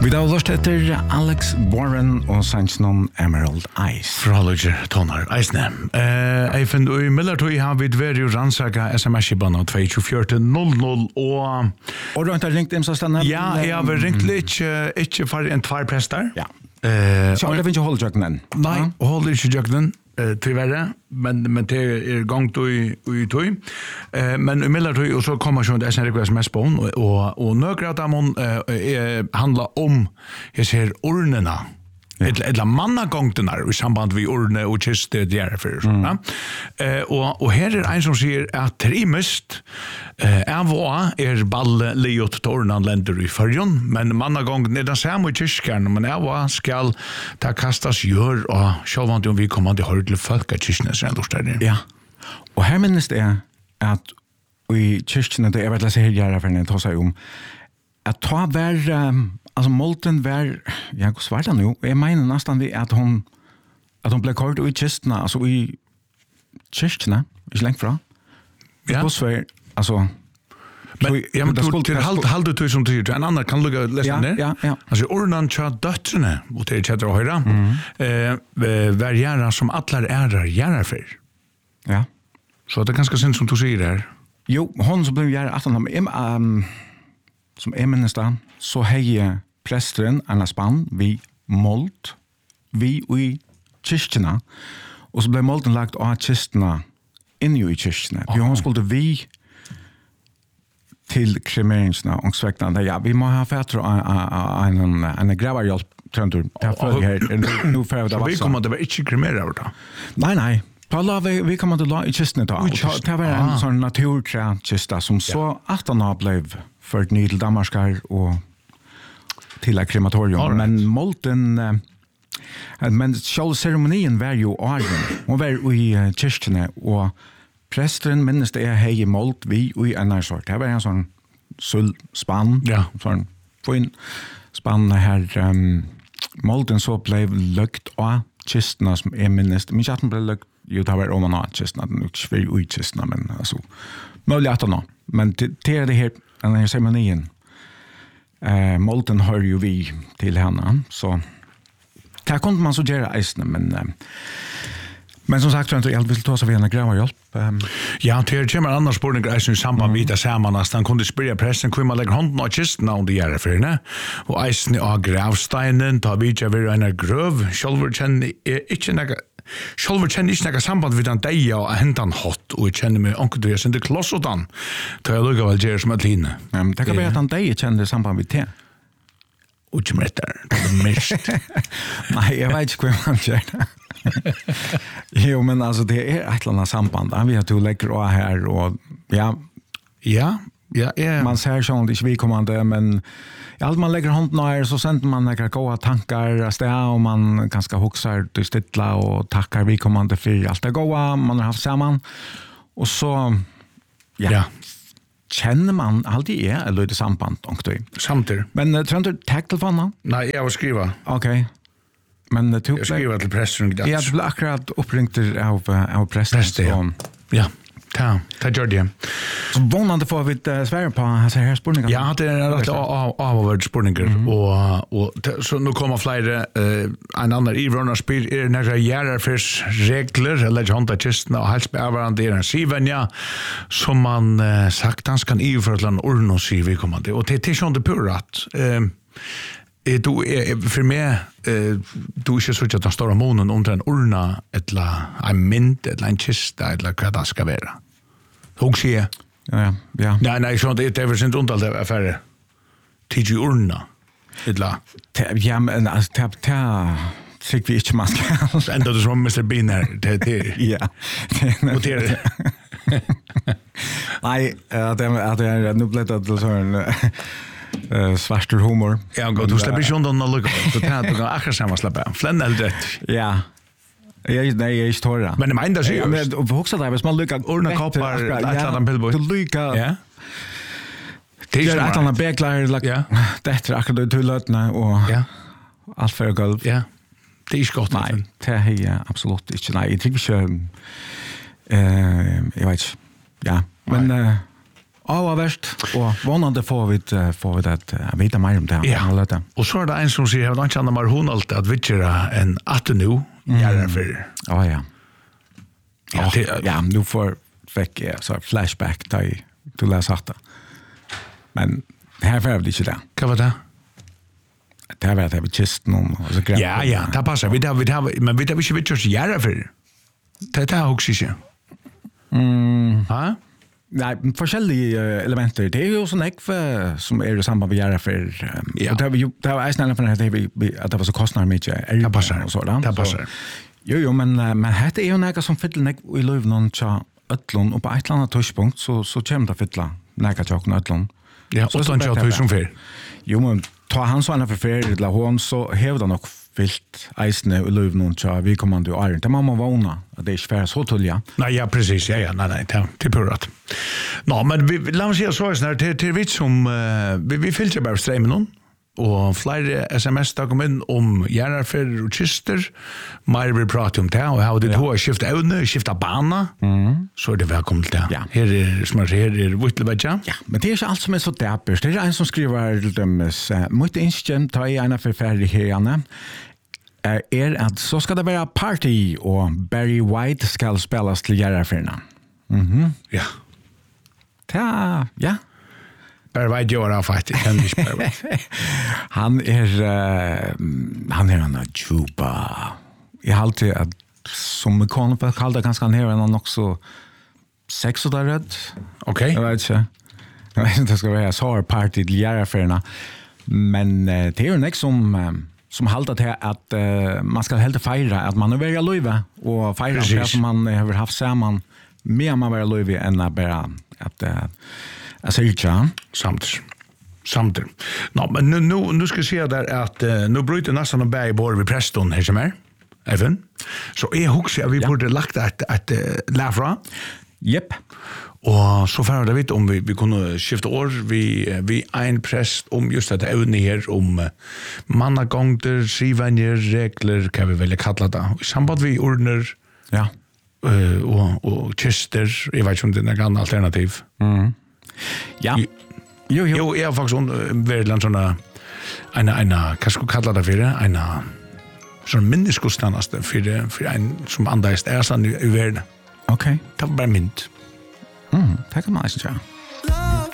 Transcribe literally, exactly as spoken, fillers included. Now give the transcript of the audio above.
Vi da har lort etter Alex Warren og Sanchnon Emerald Eyes. Fraloger tonar eisne. Eh, jeg finner i Millertøy har vi dverre rannsaka sms-banen to fire null null og... Og du har ikke ringt dem så stedende? Ja, jeg har ringt litt, ikke for en tvær prester. Ja. Eh, så det finnes ikke holde jøkken enn? Nei, holder ikke jøkken. Uh, tyvärr men men det är gångt och i tog uh, men emellertid och så kommer ju det S R K S M S på och och och några av dem uh, handlar om jag ser ordnarna ett ett mannagångterna i samband med ordne och kiste där för mm. ja uh, och och här är en som säger att trimest eh uh, var är balle leot tornan länder i förjon men mannagången är den samma i kyrkan men är var skall ta kastas gör och självant om vi kommer till hörle folkkyrkan så ändå där. Ja. Och här minns det att i kyrkan det är väl att säga här för när ta sig om att ta var um, alltså molten var jag går svart nu jag menar nästan vi att hon att hon blev kort i kyrkan alltså i kyrkan är långt från. Ja. Och så alltså men jag men skulle till halt halt du som till en annan kan lugga läsa ner. Ja, ja. Alltså ordan chat döttrarna mot det chatta och höra. Eh var gärna som alla är gärna för. Ja. Så det är ganska synd som du säger där. Jo, hon som blev gärna att han um, som är minister så heje prästen en spann vi mold vi i kyrkorna och så blev molden lagt av kyrkorna in i kyrkorna. Vi hon skulle vi till kremeringsna och sväckna ja vi må ha fätter en en en gravarhjälp tröndur därför här nu för det var vi kommer det var inte kremera då. Nej nej Paula vi vi kommer att la i kisten då. Det var en sån naturkista som så att han blev för nydel damarskar och till ett krematorium men molten men själva ceremonin var ju arven och var i kyrkan och prästen minns det är hej molt vi i en sort. Det var en sån sull spann. Ja. Sån fin spann här um, molten så blev lökt och kistna som är minst. Min chatten blev lökt ju det var om man har kistna den och svär ut kistna men alltså möjligt att nå. Men det är det här den här ceremonin. Eh molten hör ju vi till henne så där kunde man så göra isen men uh, men som sagt så jag vill ta så vi en gravarhjälp. Um, ja, det kommer annars spårning i samband med det samman att han kunde spela pressen kunde man lägga handen och kisten om det gör för henne. Och isen av gravsteinen tar vi ju över en gröv. Själva känner inte några själva känner inte några samband vid den deja och händan hot och känner mig onkel det inte kloss och dan. Tar jag lugga väl ger som att linne. Men det kan vara att han deja känner samband vid det. Och som rättar. Mist. Nej, jag vet inte hur man gör det. Jo, men alltså det är ett eller annat samband. Vi har två läckor här och ja. Ja, ja, ja. Man ser sånt inte vi kommande, men allt man lägger handen här så sänder man några goda tankar av det och man ganska huxar till stilla och tackar vi kommande för allt det goda man har haft samman. Och så ja. ja. Känner man alltid är eller det samband och det. Samtidigt. Men uh, tror du tagtelefonen? Nej, jag vill skriva. Okej. Okay. Men uh, jag skriver till prästen. Ja, du blev akkurat uppringt av uh, av prästen. Prästen, ja. Ja. Ta, ta gör det. Så vånande får vi uh, svar på hans här spårningar. Ja, det är rätt av av spårningar mm. och och så nu kommer flera uh, en annan Ivrona spel är några järarfis regler eller hanta kistna och helst bevarande är en sivenja som man uh, sagt han kan i för land ordna sig vi kommer det och det är sånt det purat. Eh är du är för mig eh du är så att den stora månen under en urna eller en mint eller en kista eller vad det ska vara. Hur ser jag? Ja, ja. Nej, nej, så det är väl sent undan affärer. T G urna. Eller ja, men alltså tap ta fick vi inte mask. Ändå det som mister Bean här det det. Ja. Och det nej, det är nu blev det så en Uh, svartur humor. Ja, god, du släpper inte undan något. Du kan inte akkurat samma släppa. Flännel rätt. Ja. Jag nej, jag är torra. Men det menar det ju. Men och också där hvis man lyckas ordna koppar ett annat pillboy. Du lyckas. Ja. Det är ett annat bäcklar lag. Ja. Det är akkurat det lötna och ja. Allt för golv. Ja. Det är skott. Nej, det är absolut inte. Nej, jag tycker inte eh jag vet. Ja, men eh avverst, og vannande får vi, får vi det, uh, vita mer om det. Ja, det. og så er det en som sier, jeg vet ikke annet mer hun alltid, at vi ikke en atten nu, gjerne for. Ja, ja. Ja, Oh, det, ja, nu får fikk jeg så flashback da jeg du leser hatt det. Men her var det ikke det. hva var det? Det var at jeg var kisten om, og så grep. Ja, ja, det passer. Vi tar, vi tar, men vi tar ikke vi ikke gjerne for. Det er også ikke. Mm. Ha? Nei, forskjellige uh, elementer. Det er jo sånn ekve som er i samband med gjerne for. Um, Ja. Og det var jo, det var eisen for at det, var- at det var så kostnare mye. Det passer. Og så, da. Det passer. Så, jo, jo, men, uh, men dette er jo noe som fyller nek i løyv noen tja øtlån, og på et eller annet tørspunkt så, så kommer det fylla noe tja øtlån. Ja, Så- og så sånn vet at jeg du som det. fer. Jo, men ta hans vann for ferie, eller hon, så hever det nok fyllt eisene i løyv noen tja vi kommande jo æren. Det må man vågna, at det ikke er så tullja. Nei, ja, precis. Ja, ja, nei, nei, det det er purrat. Nå, men vi, la oss si så er det til, til vi som, uh, vi, vi filter bare streimen noen, og flere sms da kom inn om gjerarfer og kyster, mer vil prate om det, og har det to skiftet evne, skiftet bana, mm. så er det velkommen til det. Ja. Her er, som er, her er Vittelbedja. Ja, men det er ikke alt som er så dæpers. Det er en som skriver til dømes, uh, mot innskjem ta i ena for ferdig herjane, uh, er at så skal det være party, og Barry White skal spilles til gjerarferna. Mhm. Ja. Ta, ja. Bare veit jo er faktisk, jeg kjenner ikke bare veit. Han er uh, han er en juba. Jeg har alltid at som mekaner på kalda ganske han er en nok så sex og der rød. Ok. Jeg vet ikke. Jeg vet ikke det skal være så party til gjerraferna. Men uh, det er jo nek som uh, som halter til at uh, man skal helt feire at man er veldig løyve og feire det som man har haft sammen med man være løyve enn å bare at uh, jeg sier ikke. Samtidig. Samtidig. Nå, men nu, nu, nu skal jeg si der at uh, nu bryter nesten å bære både ved Preston her som er, Even. Så jeg husker at vi Ja. burde lagt et, et uh, lafra, Jepp. og så får jeg vite om vi, vi kunne skifte år, vi, vi en prest om just dette evne her, om uh, mannagongter, sivenjer, regler, hva vi velger kalla det. I samband vi ordner, Ja. uh, og, og kyster, jeg vet ikke om det er noe alternativ. Mm. Ja. Jo, Jo, jo. Jo, jeg har faktisk vært en sånn en, en, hva skal jeg kalle det for det? En sånn minnesgodstjeneste for, for en som andast er sånn i, i verden. Ok. Det var bare mynd. Mm, det kan man ikke gjøre.